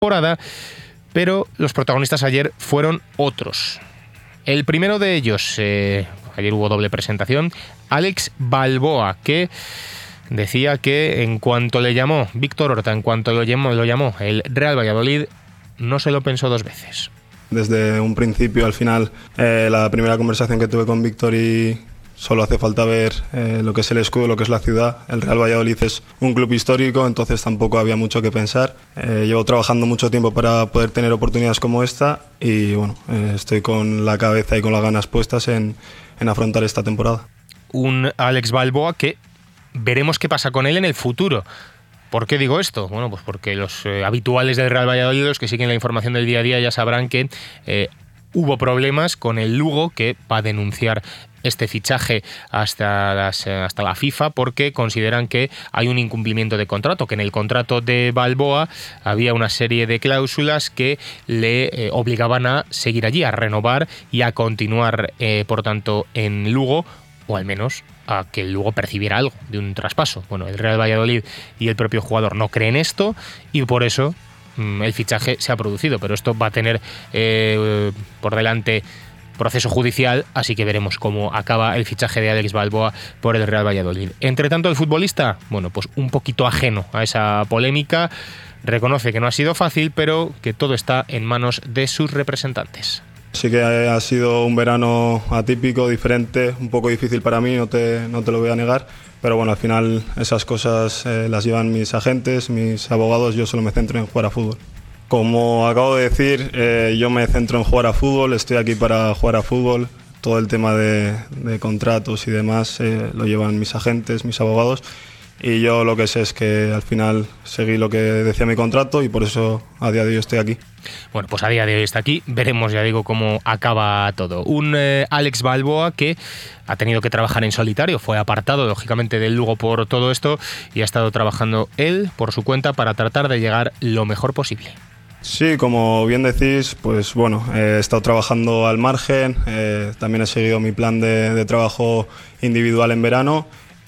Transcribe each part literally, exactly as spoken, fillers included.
temporada, pero los protagonistas ayer fueron otros. El primero de ellos, eh, ayer hubo doble presentación, Alex Balboa, que decía que en cuanto le llamó Víctor Horta, en cuanto lo llamó, lo llamó el Real Valladolid, no se lo pensó dos veces. Desde un principio al final, eh, la primera conversación que tuve con Víctor, y solo hace falta ver eh, lo que es el escudo, lo que es la ciudad. El Real Valladolid es un club histórico, entonces tampoco había mucho que pensar. Eh, llevo trabajando mucho tiempo para poder tener oportunidades como esta y bueno, eh, estoy con la cabeza y con las ganas puestas en, en afrontar esta temporada. Un Alex Balboa que veremos qué pasa con él en el futuro. ¿Por qué digo esto? Bueno, pues porque los eh, habituales del Real Valladolid, los que siguen la información del día a día, ya sabrán que eh, hubo problemas con el Lugo, que va a denunciar este fichaje hasta, las, hasta la FIFA, porque consideran que hay un incumplimiento de contrato, que en el contrato de Balboa había una serie de cláusulas que le eh, obligaban a seguir allí, a renovar y a continuar, eh, por tanto, en Lugo, o al menos a que el Lugo percibiera algo de un traspaso. Bueno, el Real Valladolid y el propio jugador no creen esto y por eso mmm, el fichaje se ha producido, pero esto va a tener eh, por delante proceso judicial, así que veremos cómo acaba el fichaje de Alex Balboa por el Real Valladolid. Entre tanto, el futbolista, bueno, pues un poquito ajeno a esa polémica, reconoce que no ha sido fácil, pero que todo está en manos de sus representantes. Sí que ha sido un verano atípico, diferente, un poco difícil para mí, no te, no te lo voy a negar, pero bueno, al final esas cosas eh, las llevan mis agentes, mis abogados, yo solo me centro en jugar a fútbol. Como acabo de decir, eh, yo me centro en jugar a fútbol, estoy aquí para jugar a fútbol, todo el tema de, de contratos y demás eh, lo llevan mis agentes, mis abogados, y yo lo que sé es que al final seguí lo que decía mi contrato y por eso a día de hoy estoy aquí. Bueno, pues a día de hoy está aquí, veremos, ya digo, cómo acaba todo. Un eh, Alex Balboa que ha tenido que trabajar en solitario, fue apartado lógicamente del Lugo por todo esto y ha estado trabajando él por su cuenta para tratar de llegar lo mejor posible. Sí, como bien decís, pues bueno, he estado trabajando al margen, eh, también he seguido mi plan de, de trabajo individual en verano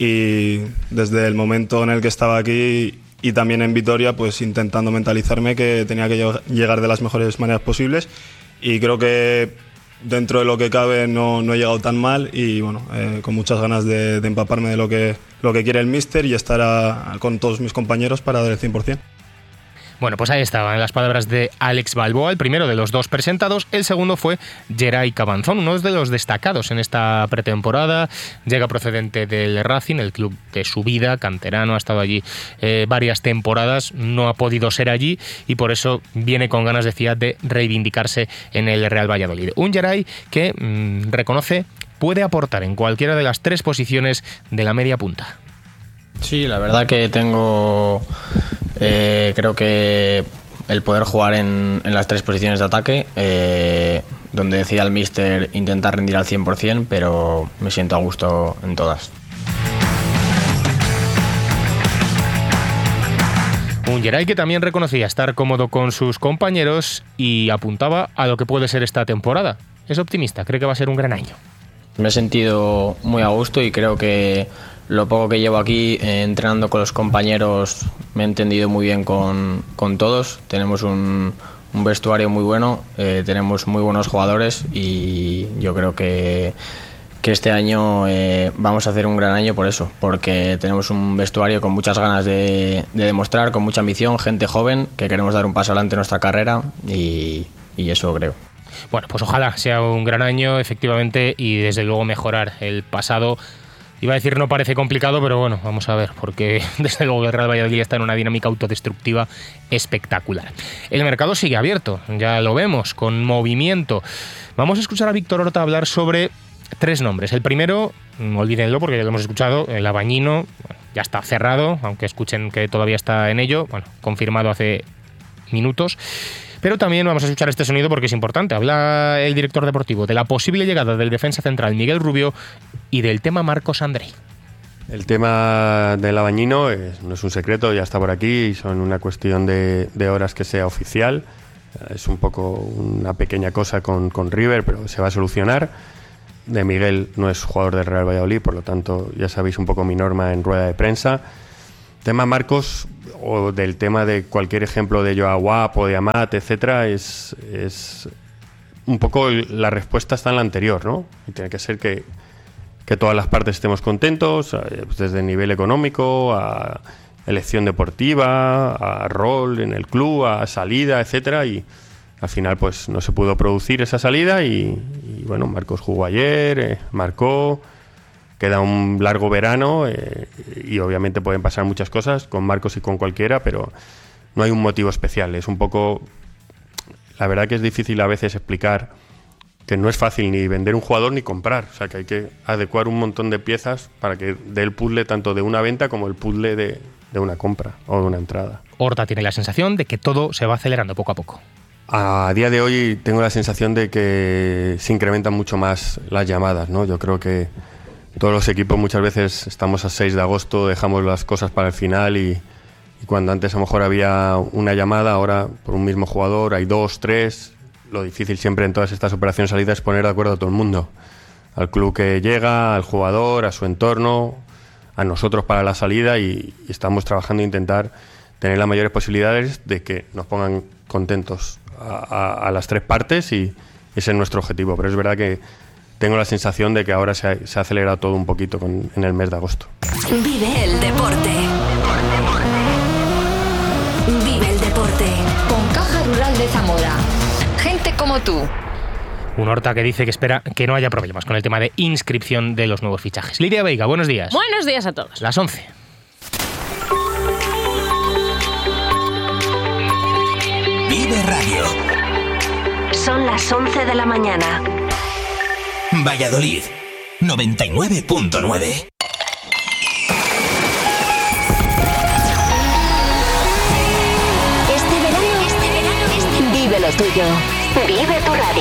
y desde el momento en el que estaba aquí y también en Vitoria, pues intentando mentalizarme que tenía que llegar de las mejores maneras posibles y creo que dentro de lo que cabe no, no he llegado tan mal y bueno, eh, con muchas ganas de, de empaparme de lo que, lo que quiere el míster y estar a, con todos mis compañeros para dar el cien por ciento. Bueno, pues ahí estaban las palabras de Alex Balboa, el primero de los dos presentados. El segundo fue Geray Cabanzón, uno de los destacados en esta pretemporada. Llega procedente del Racing, el club de su vida, canterano, ha estado allí eh, varias temporadas, no ha podido ser allí y por eso viene con ganas, decía, de reivindicarse en el Real Valladolid. Un Geray que mmm, reconoce puede aportar en cualquiera de las tres posiciones de la media punta. Sí, la verdad que tengo, eh, creo que el poder jugar en, en las tres posiciones de ataque, eh, donde decía el míster intentar rendir al cien por ciento, pero me siento a gusto en todas. Un Geray que también reconocía estar cómodo con sus compañeros y apuntaba a lo que puede ser esta temporada. Es optimista, cree que va a ser un gran año. Me he sentido muy a gusto y creo que lo poco que llevo aquí eh, entrenando con los compañeros me he entendido muy bien con, con todos. Tenemos un, un vestuario muy bueno, eh, tenemos muy buenos jugadores y yo creo que, que este año eh, vamos a hacer un gran año por eso, porque tenemos un vestuario con muchas ganas de, de demostrar, con mucha ambición, gente joven que queremos dar un paso adelante en nuestra carrera y, y eso creo. Bueno, pues ojalá sea un gran año, efectivamente, y desde luego mejorar el pasado. Iba a decir no parece complicado, pero bueno, vamos a ver, porque desde luego el Real Valladolid está en una dinámica autodestructiva espectacular. El mercado sigue abierto, ya lo vemos, con movimiento. Vamos a escuchar a Víctor Horta hablar sobre tres nombres. El primero, olvídenlo porque ya lo hemos escuchado, el Abañino, bueno, ya está cerrado, aunque escuchen que todavía está en ello, bueno, confirmado hace minutos. Pero también vamos a escuchar este sonido porque es importante. Habla el director deportivo de la posible llegada del defensa central Miguel Rubio y del tema Marcos Andrei. El tema del Abañino es, no es un secreto, ya está por aquí y son una cuestión de, de horas que sea oficial. Es un poco una pequeña cosa con, con River, pero se va a solucionar. De Miguel no es jugador del Real Valladolid, por lo tanto ya sabéis un poco mi norma en rueda de prensa. tema Marcos, o del tema de cualquier ejemplo de Joao Guap o de Amat, etcétera, es, es un poco el, la respuesta está en la anterior, ¿no? Y tiene que ser que, que todas las partes estemos contentos, desde el nivel económico a elección deportiva, a rol en el club, a salida, etcétera, y al final pues no se pudo producir esa salida y, y bueno, Marcos jugó ayer, eh, marcó, queda un largo verano eh, y obviamente pueden pasar muchas cosas con Marcos y con cualquiera, pero no hay un motivo especial, es un poco, la verdad que es difícil a veces explicar que no es fácil ni vender un jugador ni comprar, o sea que hay que adecuar un montón de piezas para que dé el puzzle tanto de una venta como el puzzle de, de una compra o de una entrada. Horta tiene la sensación de que todo se va acelerando poco a poco. A día de hoy tengo la sensación de que se incrementan mucho más las llamadas, ¿no? Yo creo que todos los equipos muchas veces estamos a seis de agosto, dejamos las cosas para el final y, y cuando antes a lo mejor había una llamada, ahora por un mismo jugador hay dos, tres. Lo difícil siempre en todas estas operaciones salidas es poner de acuerdo a todo el mundo. Al club que llega, al jugador, a su entorno, a nosotros para la salida y, y estamos trabajando e intentar tener las mayores posibilidades de que nos pongan contentos a, a, a las tres partes y ese es nuestro objetivo. Pero es verdad que tengo la sensación de que ahora se ha, se ha acelerado todo un poquito con, en el mes de agosto. Vive el deporte. Vive el deporte. Con Caja Rural de Zamora. Gente como tú. Un Horta que dice que espera que no haya problemas con el tema de inscripción de los nuevos fichajes. Lidia Veiga, buenos días. Buenos días a todos. Las once. Vive Radio. Son las once de la mañana. Valladolid, noventa y nueve punto nueve. Este verano, este verano, este... Vive lo tuyo. Vive tu radio.